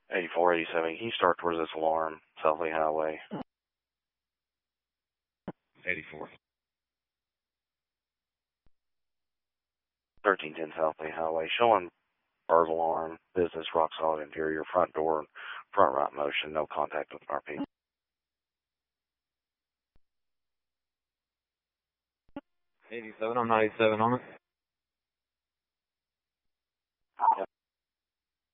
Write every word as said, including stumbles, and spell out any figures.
eighty-four, eighty-seven, can you start towards this alarm, Southly Highway? eighty-four. thirteen ten Southly Highway, showing bird alarm, business, rock solid interior, front door, front right motion, no contact with R P. eighty-seven, I'm ninety-seven on it.